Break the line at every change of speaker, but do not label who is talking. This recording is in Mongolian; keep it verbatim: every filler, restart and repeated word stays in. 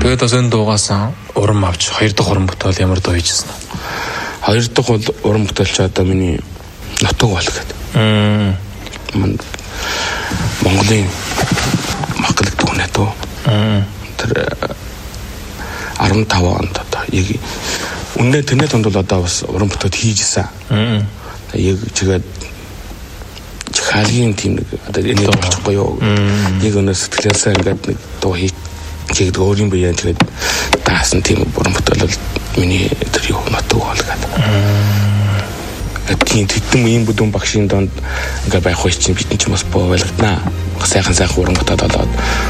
Тэгээд бас энэ дуугаас урам авч хоёр дахь урам бүтээл ямар дуу хийжсэн бэ?
Хоёр дахь бол урам бүтээлч одоо миний нутаг бол гэдэг. Аа. Монголын махлаг дууны дуу. Аа. Тэр арван таван онд одоо яг үнэ тэрний тунд бол одоо бас уран бүтээл хийжсэн. Аа. Яг чигээд хаалгийн тийм нэг одоо энэ болчихгүй юу. Нэг өнөө сэтгэлээсээ ингээд нэг дуу хий чигээд өөрийн биеийн тэгээд даасан тийм уран бүтээл бол миний тэр юу нутаг бол гэдэг. Аа. Тийм тэтгэм ийм бүдүүн багшийн донд ингээд байх үе чинь бид чинь бас боо байлгаднаа. Сайхан сайхан уран бүтээл болоод